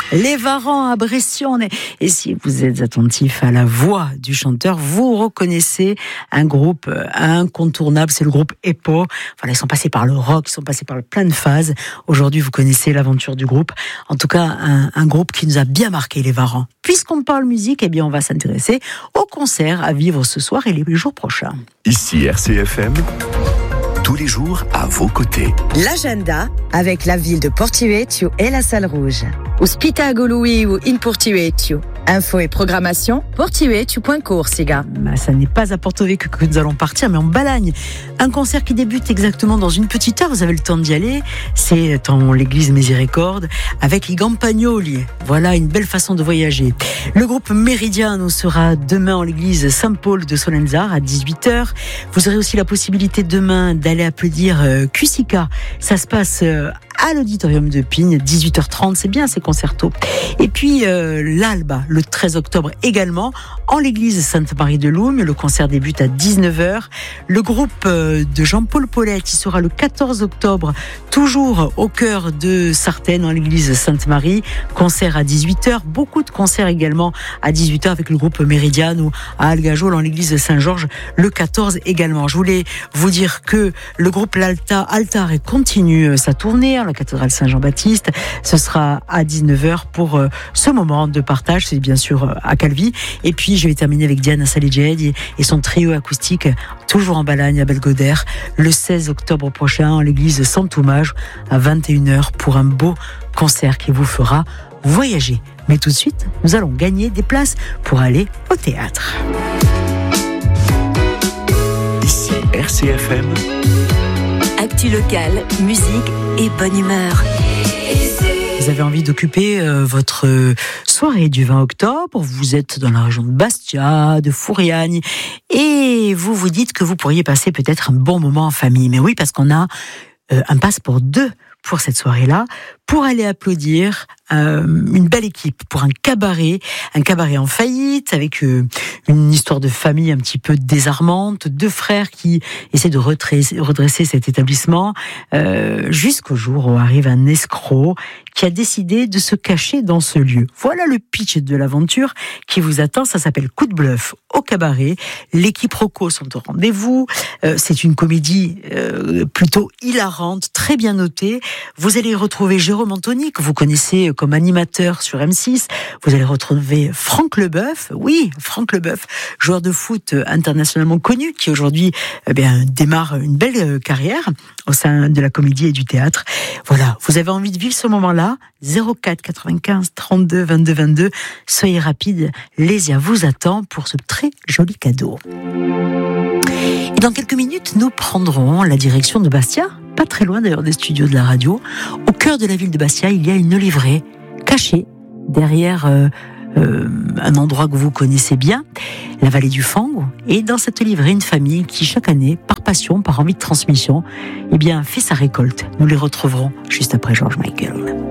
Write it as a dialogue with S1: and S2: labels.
S1: Les Varans à Bression. Et si vous êtes attentif à la voix du chanteur, vous reconnaissez un groupe incontournable, c'est le groupe EPO. Voilà, ils sont passés par le rock, ils sont passés par plein de phases. Aujourd'hui, vous connaissez l'aventure du groupe. En tout cas, un groupe qui nous a bien marqué, les Varans. Puisqu'on parle musique, eh bien, on va s'intéresser au concert à vivre ce soir et les jours prochains.
S2: Ici RCFM, tous les jours à vos côtés.
S3: L'agenda avec la ville de Porto-Vecchio et la Salle Rouge. Spettacolo in Porto-Vecchio. Info et programmation, portovecchio.corsica.
S1: Ça n'est pas à Porto-Vecchio que nous allons partir, mais en Balagne. Un concert qui débute exactement dans une petite heure, vous avez le temps d'y aller. C'est dans l'église Miséricorde, avec les Campagnoli. Voilà une belle façon de voyager. Le groupe Meridiano sera demain en l'église Saint-Paul de Solenzar à 18h. Vous aurez aussi la possibilité demain d'aller applaudir Cusica. Ça se passe à l'auditorium de Pigne, 18h30, c'est bien ces concertos. Et puis l'Alba, le 13 octobre également, en l'église Sainte-Marie de Loum, le concert débute à 19h. Le groupe de Jean-Paul Paulette, il sera le 14 octobre, toujours au cœur de Sartène, en l'église Sainte-Marie, concert à 18h. Beaucoup de concerts également à 18h avec le groupe Meridiano à Algajol, en l'église Saint-Georges, le 14 également. Je voulais vous dire que le groupe Altar continue sa tournée à la cathédrale Saint-Jean-Baptiste. Ce sera à 19h pour ce moment de partage, c'est bien sûr à Calvi. Et puis je vais terminer avec Diana Saliged et son trio acoustique, toujours en Balagne à Belgodère, le 16 octobre prochain en l'église Saint-Hommage à 21h pour un beau concert qui vous fera voyager. Mais tout de suite, nous allons gagner des places pour aller au théâtre.
S2: Ici RCFM.
S4: Actu locale, musique et bonne humeur.
S1: Vous avez envie d'occuper votre soirée du 20 octobre, vous êtes dans la région de Bastia, de Fouriagne, et vous vous dites que vous pourriez passer peut-être un bon moment en famille. Mais oui, parce qu'on a un passe pour deux pour cette soirée-là, pour aller applaudir une belle équipe pour un cabaret en faillite, avec une histoire de famille un petit peu désarmante, deux frères qui essaient de redresser cet établissement, jusqu'au jour où arrive un escroc qui a décidé de se cacher dans ce lieu. Voilà le pitch de l'aventure qui vous attend, ça s'appelle Coup de bluff au cabaret. L'équipe Rocco sont au rendez-vous, c'est une comédie plutôt hilarante, très bien notée. Vous allez retrouver Jérôme Anthony, que vous connaissez comme animateur sur M6. Vous allez retrouver Franck Leboeuf, joueur de foot internationalement connu, qui aujourd'hui démarre une belle carrière au sein de la comédie et du théâtre. Voilà, vous avez envie de vivre ce moment-là, 04 95 32 22 22. Soyez rapide, Lésia vous attend pour ce très joli cadeau. Et dans quelques minutes, nous prendrons la direction de Bastia, pas très loin d'ailleurs des studios de la radio. Au cœur de la ville de Bastia, il y a une oliverie cachée derrière un endroit que vous connaissez bien, la vallée du Fango. Et dans cette oliverie, une famille qui, chaque année, par passion, par envie de transmission, fait sa récolte. Nous les retrouverons juste après George Michael.